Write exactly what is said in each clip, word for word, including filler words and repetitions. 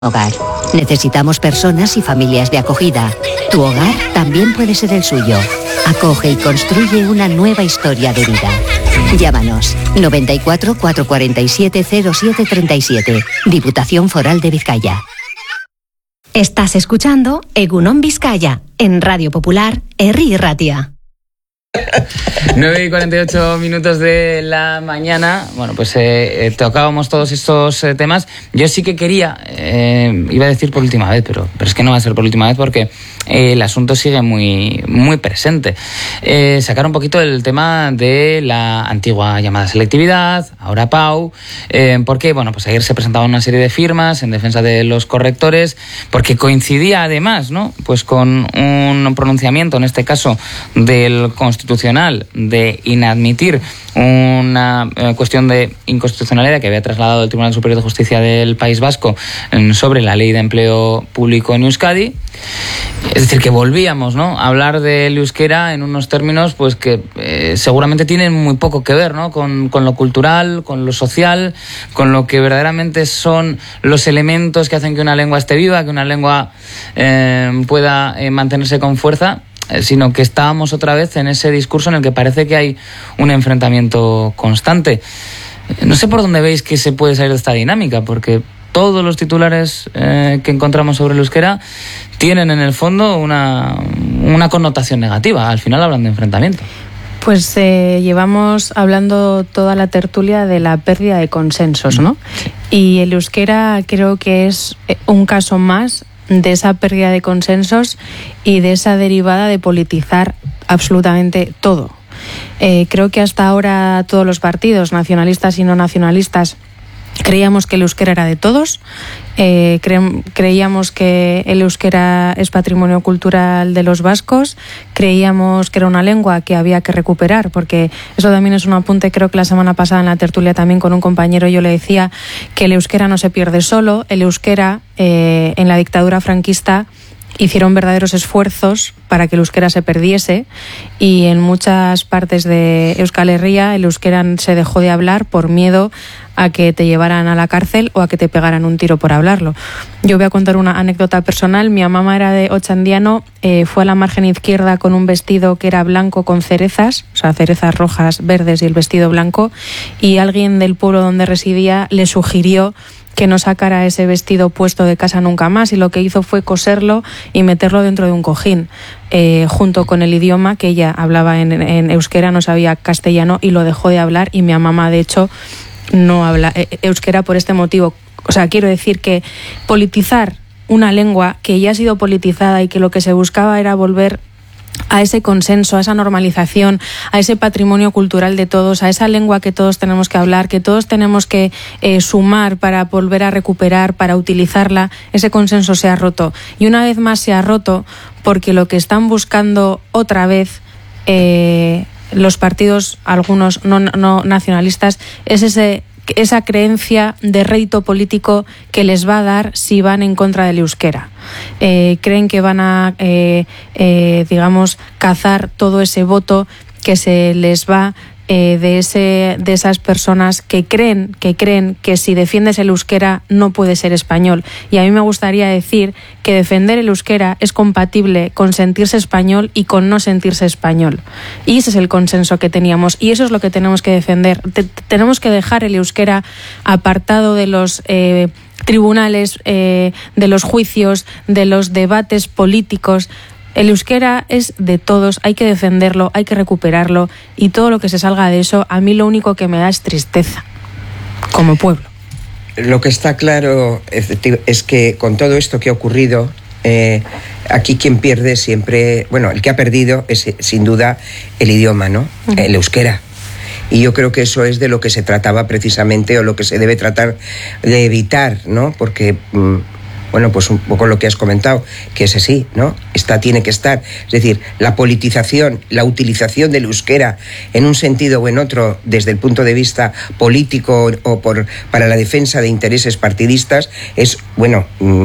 Hogar. Necesitamos personas y familias de acogida. Tu hogar también puede ser el suyo. Acoge y construye una nueva historia de vida. Llámanos noventa y cuatro, cuatrocientos cuarenta y siete, cero siete treinta y siete. Diputación Foral de Vizcaya. Estás escuchando Egunon Vizcaya en Radio Popular, Herri Ratia. nueve y cuarenta y ocho minutos de la mañana. Bueno, pues eh, eh, tocábamos todos estos eh, temas. Yo sí que quería, eh, iba a decir por última vez, pero, pero es que no va a ser por última vez porque eh, el asunto sigue muy, muy presente. Eh, sacar un poquito el tema de la antigua llamada selectividad, ahora P A U, eh, porque, bueno, pues ayer se presentaban una serie de firmas en defensa de los correctores, porque coincidía además, ¿no?, pues con un pronunciamiento, en este caso, del Constitucional Constitucional de inadmitir una eh, cuestión de inconstitucionalidad que había trasladado el Tribunal Superior de Justicia del País Vasco eh, sobre la Ley de Empleo Público en Euskadi. Es decir, que volvíamos, ¿no?, a hablar del euskera en unos términos pues que eh, seguramente tienen muy poco que ver, ¿no?, con, con lo cultural, con lo social, con lo que verdaderamente son los elementos que hacen que una lengua esté viva, que una lengua eh, pueda eh, mantenerse con fuerza, sino que estábamos otra vez en ese discurso en el que parece que hay un enfrentamiento constante. No sé por dónde veis que se puede salir de esta dinámica, porque todos los titulares eh, que encontramos sobre el euskera tienen en el fondo una, una connotación negativa. Al final hablan de enfrentamiento. Pues eh, llevamos hablando toda la tertulia de la pérdida de consensos, ¿no? Sí. Y el euskera creo que es un caso más de esa pérdida de consensos y de esa derivada de politizar absolutamente todo. Eh, creo que hasta ahora todos los partidos, nacionalistas y no nacionalistas, creíamos que el euskera era de todos, eh, cre- creíamos que el euskera es patrimonio cultural de los vascos, creíamos que era una lengua que había que recuperar, porque eso también es un apunte, creo que la semana pasada en la tertulia también con un compañero yo le decía que el euskera no se pierde solo, el euskera eh, en la dictadura franquista hicieron verdaderos esfuerzos para que el euskera se perdiese y en muchas partes de Euskal Herria el euskera se dejó de hablar por miedo a que te llevaran a la cárcel o a que te pegaran un tiro por hablarlo. Yo voy a contar una anécdota personal. Mi mamá era de Ochandiano, eh, fue a la margen izquierda con un vestido que era blanco con cerezas, o sea, cerezas rojas, verdes y el vestido blanco, y alguien del pueblo donde residía le sugirió que no sacara ese vestido puesto de casa nunca más, y lo que hizo fue coserlo y meterlo dentro de un cojín, eh, junto con el idioma que ella hablaba en, en euskera, no sabía castellano y lo dejó de hablar, y mi mamá de hecho no habla eh, euskera por este motivo. O sea, quiero decir que politizar una lengua que ya ha sido politizada y que lo que se buscaba era volver a ese consenso, a esa normalización, a ese patrimonio cultural de todos, a esa lengua que todos tenemos que hablar, que todos tenemos que eh, sumar para volver a recuperar, para utilizarla, ese consenso se ha roto. Y una vez más se ha roto porque lo que están buscando otra vez eh, los partidos, algunos no, no nacionalistas, es ese esa creencia de rédito político que les va a dar si van en contra del euskera. Eh, creen que van a, eh, eh, digamos, cazar todo ese voto que se les va eh, de ese de esas personas que creen que creen que si defiendes el euskera no puedes ser español. Y a mí me gustaría decir que defender el euskera es compatible con sentirse español y con no sentirse español. Y ese es el consenso que teníamos y eso es lo que tenemos que defender. Te, tenemos que dejar el euskera apartado de los eh, tribunales, eh, de los juicios, de los debates políticos. El euskera es de todos, hay que defenderlo, hay que recuperarlo, y todo lo que se salga de eso, a mí lo único que me da es tristeza, como pueblo. Lo que está claro es que con todo esto que ha ocurrido, eh, aquí quien pierde siempre, bueno, el que ha perdido es sin duda el idioma, ¿no? Uh-huh. El euskera. Y yo creo que eso es de lo que se trataba precisamente, o lo que se debe tratar de evitar, ¿no? Porque mmm, bueno, pues un poco lo que has comentado, que es así, ¿no? Está, tiene que estar. Es decir, la politización, la utilización del euskera en un sentido o en otro, desde el punto de vista político o por, para la defensa de intereses partidistas, es, bueno,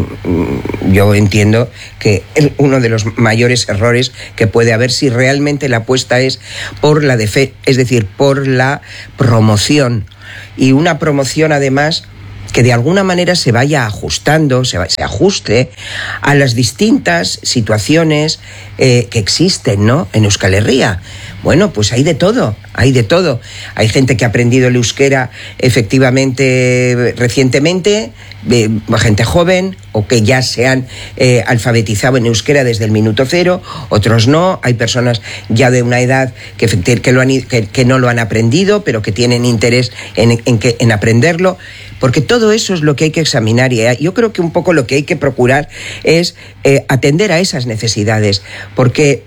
yo entiendo que es uno de los mayores errores que puede haber si realmente la apuesta es por la defe- es decir, por la promoción. Y una promoción, además, que de alguna manera se vaya ajustando, se, va, se ajuste a las distintas situaciones eh, que existen, ¿no?, en Euskal Herria. Bueno, pues hay de todo, hay de todo. Hay gente que ha aprendido el euskera efectivamente recientemente, de, gente joven, o que ya se han eh, alfabetizado en euskera desde el minuto cero, otros no. Hay personas ya de una edad que, que, lo han, que, que no lo han aprendido, pero que tienen interés en, en, que, en aprenderlo. Porque todo eso es lo que hay que examinar, y yo creo que un poco lo que hay que procurar es eh, atender a esas necesidades, porque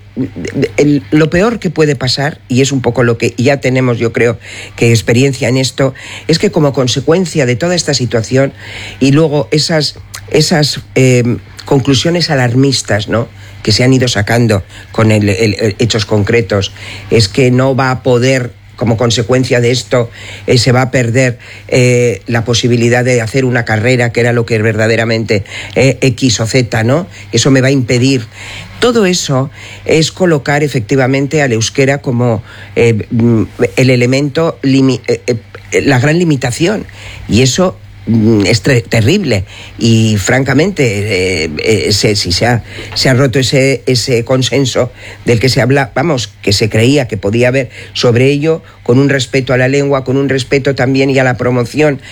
el, lo peor que puede pasar, y es un poco lo que ya tenemos, yo creo, que experiencia en esto, es que como consecuencia de toda esta situación y luego esas, esas eh, conclusiones alarmistas, ¿no?, que se han ido sacando con el, el, el hechos concretos, es que no va a poder, como consecuencia de esto, eh, se va a perder eh, la posibilidad de hacer una carrera, que era lo que verdaderamente eh, X o Z, ¿no? Eso me va a impedir. Todo eso es colocar efectivamente al euskera como eh, el elemento, limi- eh, eh, la gran limitación. Y eso es ter- terrible y francamente eh, eh, se, si se ha, se ha roto ese, ese consenso del que se habla, vamos, que se creía que podía haber sobre ello, con un respeto a la lengua, con un respeto también y a la promoción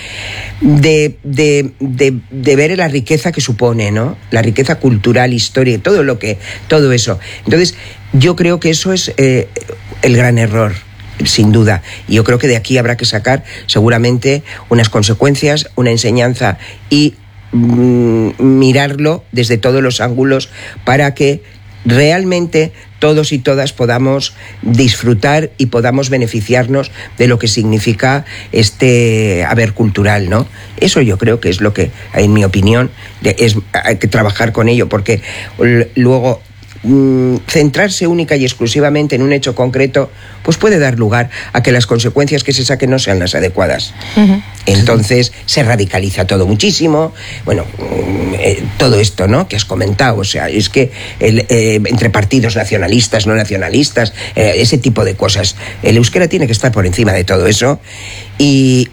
de, de, de, de ver la riqueza que supone, ¿no?, la riqueza cultural, historia, todo lo que, todo eso. Entonces yo creo que eso es eh, el gran error, sin duda. Y yo creo que de aquí habrá que sacar seguramente unas consecuencias, una enseñanza y mm, mirarlo desde todos los ángulos para que realmente todos y todas podamos disfrutar y podamos beneficiarnos de lo que significa este haber cultural, ¿no? Eso yo creo que es lo que, en mi opinión, es, hay que trabajar con ello, porque luego centrarse única y exclusivamente en un hecho concreto pues puede dar lugar a que las consecuencias que se saquen no sean las adecuadas. Uh-huh. Entonces se radicaliza todo muchísimo. Bueno, eh, todo esto, ¿no?, que has comentado, o sea, es que el, eh, entre partidos nacionalistas, no nacionalistas, eh, ese tipo de cosas, el euskera tiene que estar por encima de todo eso y,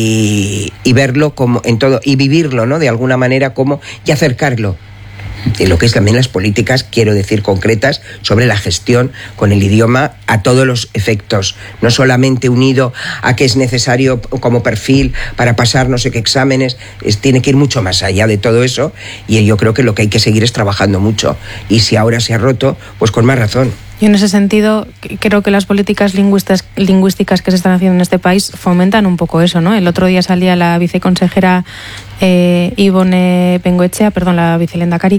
y, y verlo como en todo, y vivirlo, ¿no?, de alguna manera, como y acercarlo de lo que es también las políticas, quiero decir, concretas sobre la gestión con el idioma a todos los efectos, no solamente unido a que es necesario como perfil para pasar no sé qué exámenes, es, tiene que ir mucho más allá de todo eso, y yo creo que lo que hay que seguir es trabajando mucho, y si ahora se ha roto, pues con más razón. Y en ese sentido, creo que las políticas lingüísticas, lingüísticas que se están haciendo en este país fomentan un poco eso, ¿no? El otro día salía la viceconsejera eh, Ibone Bengoechea, perdón, la vicelendakari,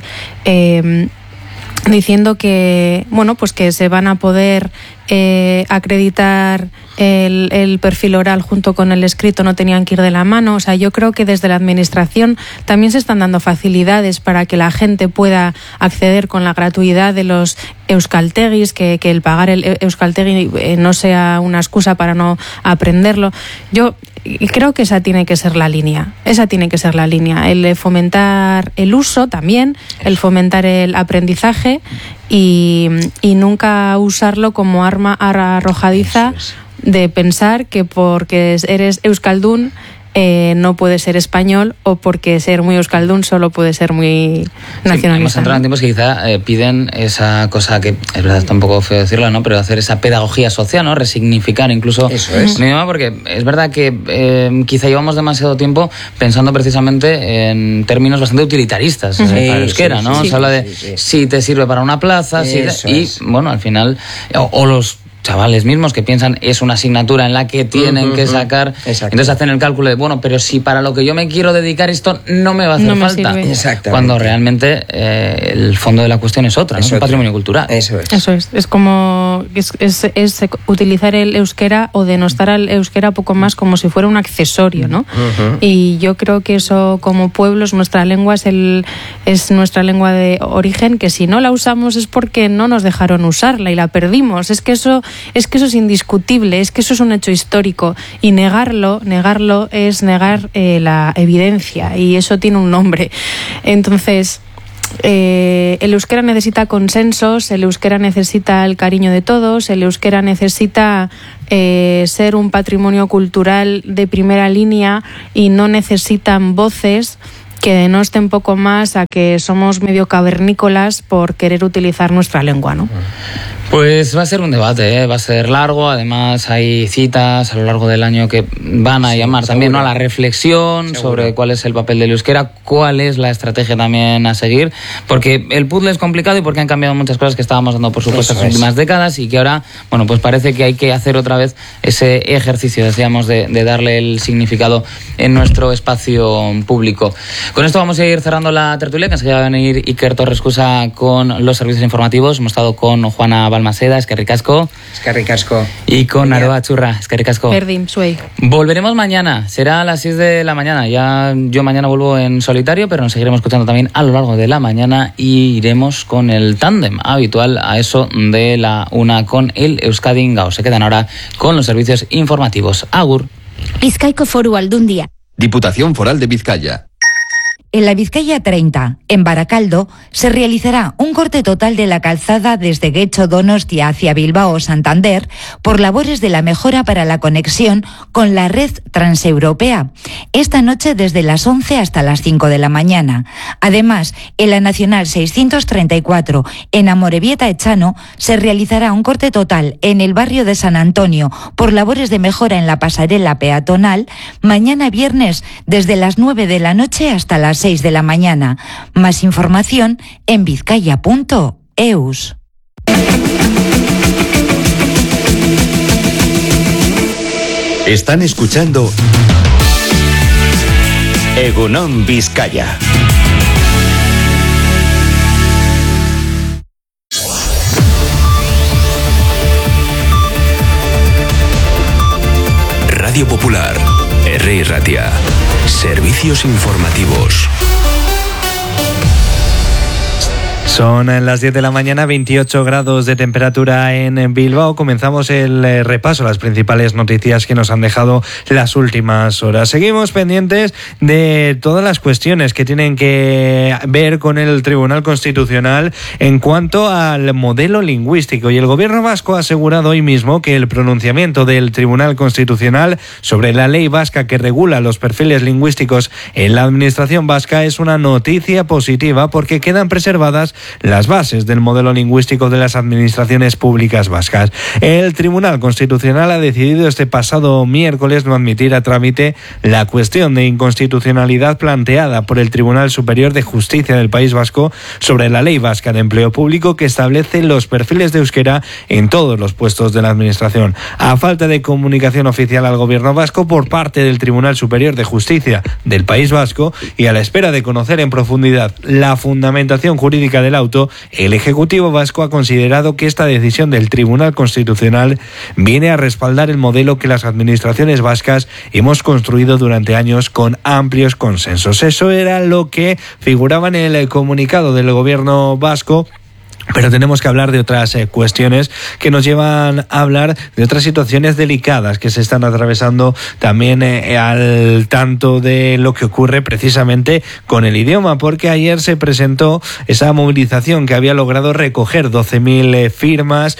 eh, diciendo que, bueno, pues que se van a poder eh, acreditar el, el perfil oral junto con el escrito, no tenían que ir de la mano. O sea, yo creo que desde la administración también se están dando facilidades para que la gente pueda acceder con la gratuidad de los euskaltegis, que, que el pagar el euskaltegi eh, no sea una excusa para no aprenderlo. Yo creo que esa tiene que ser la línea, esa tiene que ser la línea, el fomentar el uso también, el fomentar el aprendizaje y, y nunca usarlo como arma arrojadiza de pensar que porque eres euskaldún eh, no puede ser español, o porque ser muy euskaldún solo puede ser muy nacionalista. Sí, hemos entrado en tiempos que quizá eh, piden esa cosa que, es verdad, está un poco feo decirlo, ¿no?, pero hacer esa pedagogía social, ¿no?, resignificar incluso Eso es. un idioma, porque es verdad que eh, quizá llevamos demasiado tiempo pensando precisamente en términos bastante utilitaristas, uh-huh. eh, para el euskera, ¿no? Sí, Se habla de sí, sí. si te sirve para una plaza, si te, y bueno, al final, o, o los chavales mismos que piensan es una asignatura en la que tienen uh-huh, que sacar, exacto. Entonces hacen el cálculo de, bueno, pero si para lo que yo me quiero dedicar esto no me va a hacer no falta, cuando realmente eh, el fondo de la cuestión es otra, ¿no? Es un patrimonio cultural. Eso es. Eso es, es como es, es, es utilizar el euskera o denostar al euskera poco más como si fuera un accesorio, ¿no? Uh-huh. Y yo creo que eso, como pueblos, nuestra lengua es el es nuestra lengua de origen, que si no la usamos es porque no nos dejaron usarla y la perdimos. Es que eso Es que eso es indiscutible, es que eso es un hecho histórico, y negarlo, negarlo es negar eh, la evidencia, y eso tiene un nombre. Entonces, eh, el euskera necesita consensos, el euskera necesita el cariño de todos, el euskera necesita eh, ser un patrimonio cultural de primera línea y no necesitan voces que denosten poco más a que somos medio cavernícolas por querer utilizar nuestra lengua, ¿no? Pues va a ser un debate, ¿eh? Va a ser largo, además hay citas a lo largo del año que van a sí, llamar seguro. también, ¿no?, a la reflexión seguro. sobre cuál es el papel del euskera, cuál es la estrategia también a seguir, porque el puzzle es complicado y porque han cambiado muchas cosas que estábamos dando por supuesto en las últimas décadas y que ahora, bueno, pues parece que hay que hacer otra vez ese ejercicio, decíamos, de, de darle el significado en nuestro espacio público. Con esto vamos a ir cerrando la tertulia, que enseguida va a venir Iker Torrescusa con los servicios informativos. Hemos estado con Juana Balmaseda, eskerrik asko. Eskerrik asko. Y con Aroa Churra, eskerrik asko. Perdim, suey. Volveremos mañana, será a las seis de la mañana. Ya yo mañana vuelvo en solitario, pero nos seguiremos escuchando también a lo largo de la mañana y iremos con el tándem habitual a eso de la una con el Euskadi Gau. Se quedan ahora con los servicios informativos. Agur. Bizkaiko Foru Aldundia. Diputación Foral de Vizcaya. En la Vizcaya treinta, en Baracaldo, se realizará un corte total de la calzada desde Getxo Donostia hacia Bilbao Santander por labores de la mejora para la conexión con la red transeuropea. Esta noche desde las once hasta las cinco de la mañana. Además, en la Nacional seiscientos treinta y cuatro, en Amorebieta Echano, se realizará un corte total en el barrio de San Antonio por labores de mejora en la pasarela peatonal mañana viernes desde las nueve de la noche hasta las seis de la mañana. Más información en vizcaya punto eus. Están escuchando Egunon Vizcaya. Radio Popular, Herri Ratia. Servicios informativos. Son las diez de la mañana, veintiocho grados de temperatura en Bilbao. Comenzamos el repaso a las principales noticias que nos han dejado las últimas horas. Seguimos pendientes de todas las cuestiones que tienen que ver con el Tribunal Constitucional en cuanto al modelo lingüístico. Y el Gobierno vasco ha asegurado hoy mismo que el pronunciamiento del Tribunal Constitucional sobre la ley vasca que regula los perfiles lingüísticos en la administración vasca es una noticia positiva porque quedan preservadas las bases del modelo lingüístico de las administraciones públicas vascas. El Tribunal Constitucional ha decidido este pasado miércoles no admitir a trámite la cuestión de inconstitucionalidad planteada por el Tribunal Superior de Justicia del País Vasco sobre la Ley Vasca de Empleo Público que establece los perfiles de euskera en todos los puestos de la administración. A falta de comunicación oficial al Gobierno vasco por parte del Tribunal Superior de Justicia del País Vasco y a la espera de conocer en profundidad la fundamentación jurídica del auto, el Ejecutivo vasco ha considerado que esta decisión del Tribunal Constitucional viene a respaldar el modelo que las administraciones vascas hemos construido durante años con amplios consensos. Eso era lo que figuraba en el comunicado del Gobierno vasco. Pero tenemos que hablar de otras eh, cuestiones que nos llevan a hablar de otras situaciones delicadas que se están atravesando también eh, al tanto de lo que ocurre precisamente con el idioma, porque ayer se presentó esa movilización que había logrado recoger doce mil eh, firmas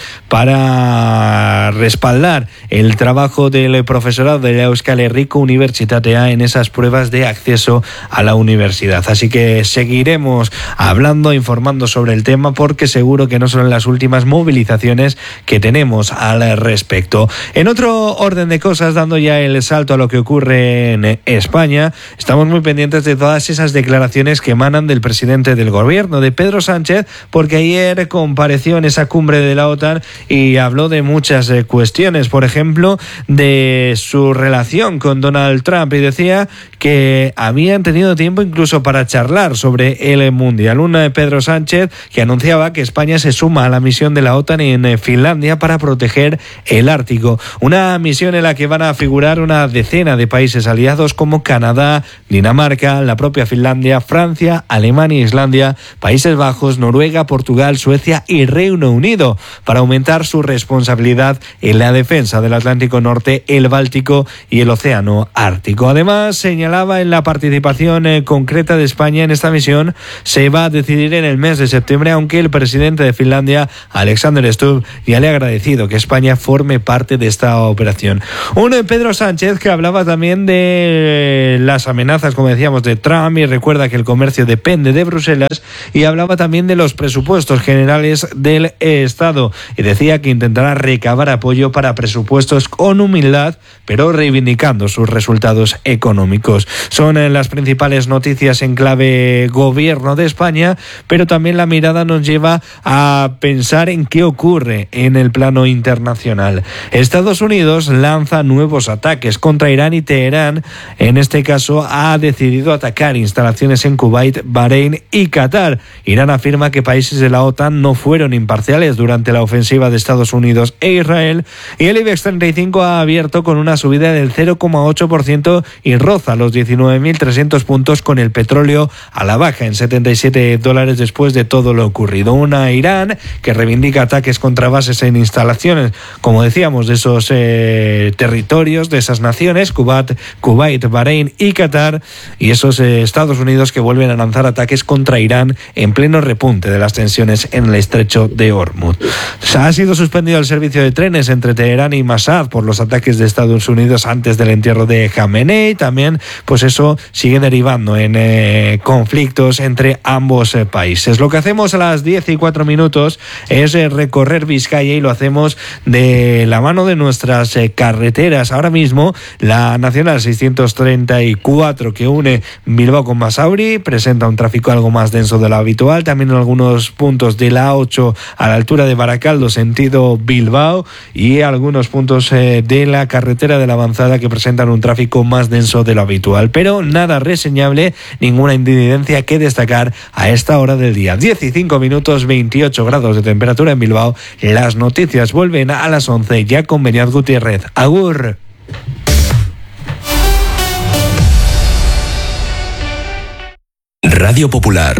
para respaldar el trabajo del profesorado de la Euskal Herriko Unibertsitatea en esas pruebas de acceso a la universidad. Así que seguiremos hablando, informando sobre el tema porque se seguro que no son las últimas movilizaciones que tenemos al respecto. En otro orden de cosas, dando ya el salto a lo que ocurre en España, estamos muy pendientes de todas esas declaraciones que emanan del presidente del gobierno, de Pedro Sánchez, porque ayer compareció en esa cumbre de la OTAN y habló de muchas cuestiones, por ejemplo, de su relación con Donald Trump, y decía que habían tenido tiempo incluso para charlar sobre el Mundial. Un Pedro Sánchez que anunciaba que España se suma a la misión de la OTAN en Finlandia para proteger el Ártico. Una misión en la que van a figurar una decena de países aliados como Canadá, Dinamarca, la propia Finlandia, Francia, Alemania, Islandia, Países Bajos, Noruega, Portugal, Suecia y Reino Unido, para aumentar su responsabilidad en la defensa del Atlántico Norte, el Báltico y el Océano Ártico. Además, señalaba en la participación eh, concreta de España en esta misión se va a decidir en el mes de septiembre, aunque el presidente de Finlandia, Alexander Stubb, ya le ha agradecido que España forme parte de esta operación. Un eh, Pedro Sánchez que hablaba también de las amenazas, como decíamos, de Trump, y recuerda que el comercio depende de Bruselas, y hablaba también de los presupuestos generales del Estado y decía que intentará recabar apoyo para presupuestos con humildad, pero reivindicando sus resultados económicos. Son eh, las principales noticias en clave gobierno de España, pero también la mirada nos lleva a pensar en qué ocurre en el plano internacional. Estados Unidos lanza nuevos ataques contra Irán y Teherán, en este caso, ha decidido atacar instalaciones en Kuwait, Bahrein y Qatar. Irán afirma que países de la OTAN no fueron imparciales durante la ofensiva de Estados Unidos e Israel, y el IBEX treinta y cinco ha abierto con una subida del cero coma ocho por ciento y roza los diecinueve mil trescientos puntos, con el petróleo a la baja en setenta y siete dólares después de todo lo ocurrido. Una Irán que reivindica ataques contra bases en instalaciones, como decíamos, de esos eh, territorios, de esas naciones, Kuwait, Kuwait, Bahrein y Qatar, y esos eh, Estados Unidos que vuelven a lanzar ataques contra Irán en pleno repunte de las tensiones en el estrecho de Hormuz. Ha sido suspendido el servicio de trenes entre Teherán y Mashhad por los ataques de Estados Unidos antes del entierro de Khamenei. También, pues eso sigue derivando en eh, conflictos entre ambos eh, países. Lo que hacemos a las diez y cuatro minutos es eh, recorrer Vizcaya, y lo hacemos de la mano de nuestras eh, carreteras. Ahora mismo, la Nacional seiscientos treinta y cuatro, que une Bilbao con Basauri, presenta un tráfico algo más denso de lo habitual. También en algunos puntos de la A ocho a la altura de Baracaldo, sentido Bilbao, y algunos puntos eh, de la carretera de la Avanzada que presentan un tráfico más denso de lo habitual. Pero nada reseñable, ninguna incidencia que destacar a esta hora del día. diez y cinco minutos, veintiocho grados de temperatura en Bilbao. Las noticias vuelven a las once, ya con Beñat Gutiérrez. Agur. Radio Popular,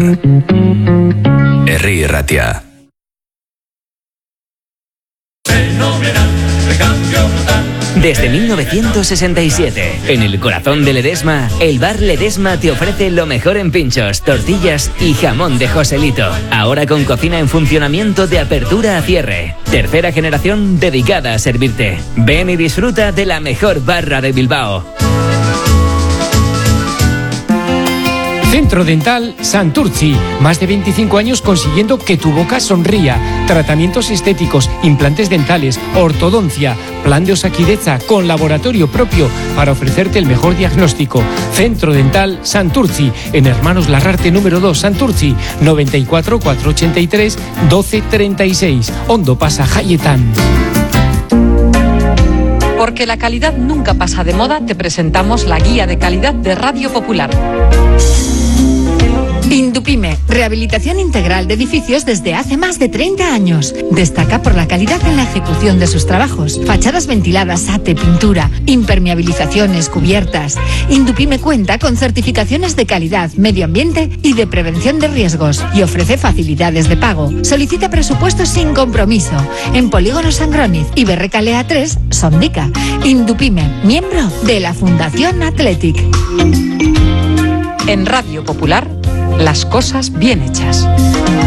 Herri Ratia. Desde mil novecientos sesenta y siete, en el corazón de Ledesma, el bar Ledesma te ofrece lo mejor en pinchos, tortillas y jamón de Joselito. Ahora con cocina en funcionamiento de apertura a cierre. Tercera generación dedicada a servirte. Ven y disfruta de la mejor barra de Bilbao. Centro Dental Santurtzi, más de veinticinco años consiguiendo que tu boca sonría. Tratamientos estéticos, implantes dentales, ortodoncia, plan de Osakidetza con laboratorio propio para ofrecerte el mejor diagnóstico. Centro Dental Santurtzi, en Hermanos Larrarte número dos, Santurtzi, noventa y cuatro, cuatrocientos ochenta y tres, doce treinta y seis, Ondo Pasa Jayetan. Porque la calidad nunca pasa de moda, te presentamos la guía de calidad de Radio Popular. Indupime, rehabilitación integral de edificios desde hace más de treinta años. Destaca por la calidad en la ejecución de sus trabajos. Fachadas ventiladas, ate, pintura, impermeabilizaciones, cubiertas. Indupime cuenta con certificaciones de calidad, medio ambiente y de prevención de riesgos, y ofrece facilidades de pago. Solicita presupuestos sin compromiso en Polígono Sangroniz y Berrecalea tres, Sondica. Indupime, miembro de la Fundación Athletic. En Radio Popular, las cosas bien hechas.